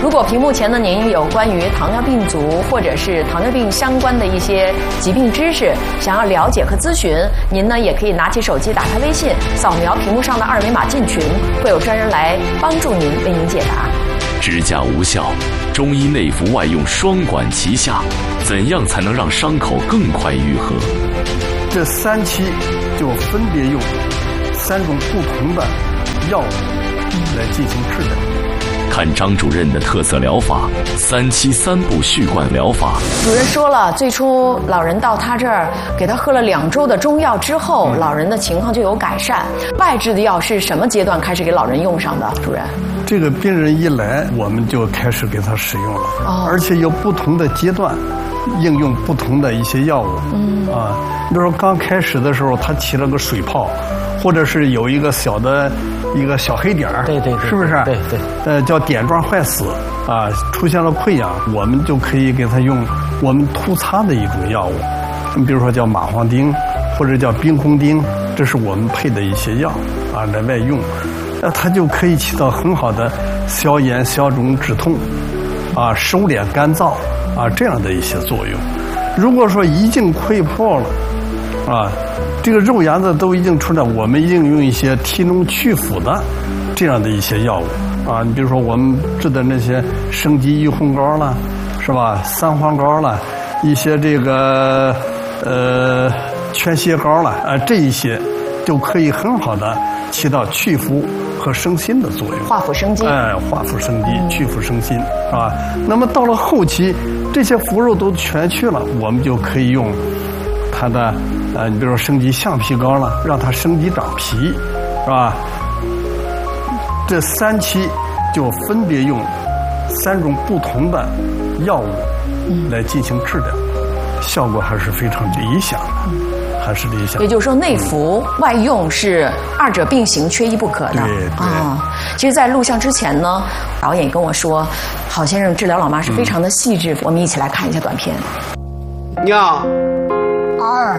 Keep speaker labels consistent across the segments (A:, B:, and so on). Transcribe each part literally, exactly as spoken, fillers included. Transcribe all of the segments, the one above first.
A: 如果屏幕前的您有关于糖尿病足或者是糖尿病相关的一些疾病知识，想要了解和咨询，您呢也可以拿起手机，打开微信，扫描屏幕上的二维码进群，会有专人来帮助您，为您解答。
B: 支架无效，中医内服外用双管齐下，怎样才能让伤口更快愈合？
C: 这三期就分别用三种不同的药物来进行治疗。
B: 看张主任的特色疗法——三七三步续贯疗法。
A: 主任说了，最初老人到他这儿给他喝了两周的中药之后，嗯、老人的情况就有改善。外治的药是什么阶段开始给老人用上的？主任，
C: 这个病人一来，我们就开始给他使用了，哦、而且有不同的阶段，应用不同的一些药物。嗯啊，比如说刚开始的时候，他起了个水泡，或者是有一个小的。一个小黑点儿，
D: 对对对，
C: 是不是？
D: 对对，
C: 呃，叫点状坏死啊，出现了溃疡，我们就可以给他用我们涂擦的一种药物，你比如说叫麻黄丁，或者叫冰红丁，这是我们配的一些药啊，来外用，那它就可以起到很好的消炎、消肿、止痛，啊，收敛干燥啊这样的一些作用。如果说已经溃破了，啊。这个肉芽子都已经出来，我们应用一些提脓去腐的这样的一些药物啊，你比如说我们制的那些生肌益红膏啦，是吧？三黄膏啦，一些这个呃全泻膏啦，啊、呃，这一些就可以很好的起到去腐和生新的作用，
A: 化腐生肌。
C: 哎，化腐生肌，去腐生新，是吧？那么到了后期，这些腐肉都全去了，我们就可以用它的。呃，你比如说生肌橡皮膏了，让它生肌长皮，是吧？这三期就分别用三种不同的药物来进行治疗，嗯、效果还是非常理想的，嗯、还是理想的。
A: 也就是说，内服、嗯、外用是二者并行，缺一不可的。
C: 对对。
A: 啊、哦，其实，在录像之前呢，导演跟我说，郝先生治疗老妈是非常的细致。嗯、我们一起来看一下短片。
E: 娘。二，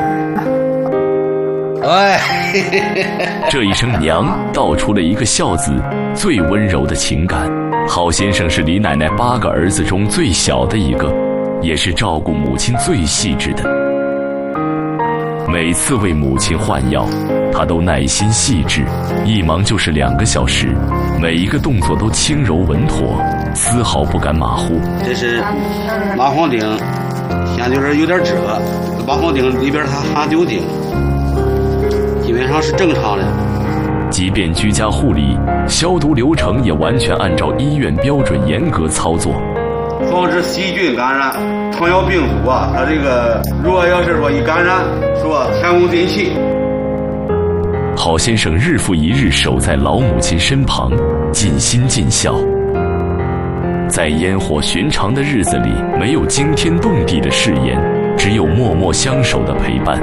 B: 哎，这一声娘道出了一个孝子最温柔的情感。郝先生是李奶奶八个儿子中最小的一个，也是照顾母亲最细致的。每次为母亲换药，他都耐心细致，一忙就是两个小时，每一个动作都轻柔稳妥，丝毫不敢马虎。
E: 这是麻黄丁，现在就是有点褶。麻黄丁里边它含酒精，基本上是正常的。
B: 即便居家护理，消毒流程也完全按照医院标准严格操作，
E: 防止细菌感染。糖尿病足啊，它这个如果要是说一感染，说前功尽弃。
B: 郝先生日复一日守在老母亲身旁，尽心尽孝。在烟火寻常的日子里，没有惊天动地的誓言，只有默默相守的陪伴。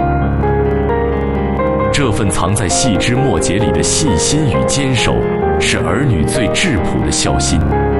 B: 这份藏在细枝末节里的细心与坚守，是儿女最质朴的孝心。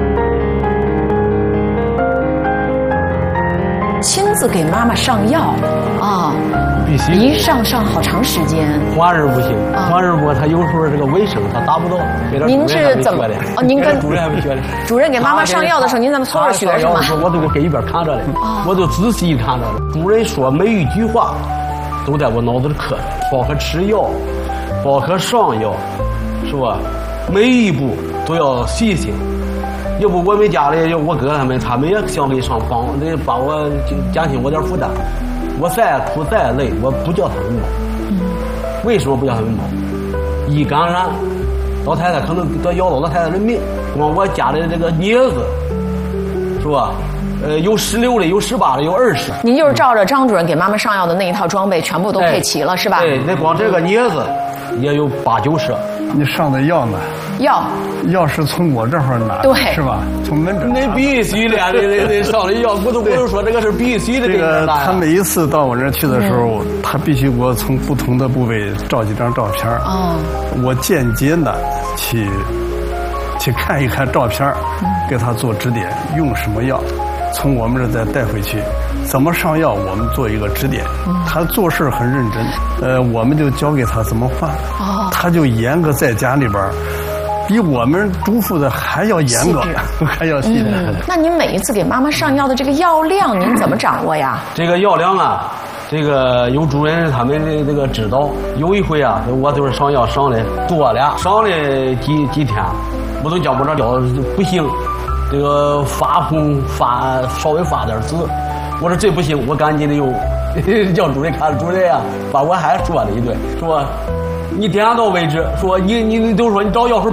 A: 亲自给妈妈上药啊，
D: 必须
A: 一上上好长时间。
D: 华人不行，华人不，他有时候这个卫生他达不到。
A: 您是怎么？哦，您跟
D: 主任还没学的。
A: 主任给妈妈上药的时候，您在那搓着学是吗？
D: 我都给一边看着嘞，我都仔细看着了。主任说每一句话，都在我脑子里刻着，包括吃药，包括上药，是吧？每一步都要细心。要不我们家里要我哥他们，他们也想给上帮，那把我减轻我点负担。我再苦再累，我不叫他们忙。嗯、为什么不叫他们忙？一感染，老太太可能得要了老太太的命。光我家里这个镊子，是吧？呃，有十六的，有十八的，有二十。
A: 您就是照着张主任给妈妈上药的那一套装备，全部都配齐了，是吧？
D: 对，那光这个镊子也有八九十。
C: 你上的药呢？
A: 药
C: 药是从我这儿拿的，
A: 对，
C: 是吧？从门诊。
D: 那必须的，那那那上的药，我都不是说这个是必须的。
C: 这个他每一次到我这儿去的时候，嗯、他必须给我从不同的部位照几张照片。哦，我间接的去去看一看照片，嗯、给他做指点，用什么药，从我们这儿再带回去。怎么上药，我们做一个指点。嗯、他做事很认真，呃，我们就教给他怎么换。哦，他就严格在家里边比我们嘱咐的还要严格，还要细致。
A: 嗯。那您每一次给妈妈上药的这个药量，您怎么掌握呀？
D: 这个药量啊，这个有主任他们的这个指导。有一回啊，我就是上药上的多了，上了几几天，我都叫不着药不行，这个发红发稍微发点紫。我说这不行，我赶紧的又叫主任看，主任啊，把我还说了一顿，说你点到为止，说你你你都说你找药时候